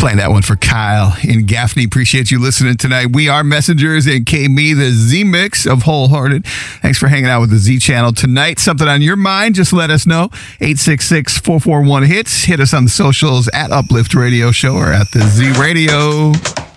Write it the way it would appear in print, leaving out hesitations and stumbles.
Playing that one for Kyle in Gaffney. Appreciate you listening tonight. We are Messengers and K-Me, the Z-Mix of Wholehearted. Thanks for hanging out with the Z Channel tonight. Something on your mind, just let us know. 866-441-HITS. Hit us on the socials at Uplift Radio Show or at the Z Radio.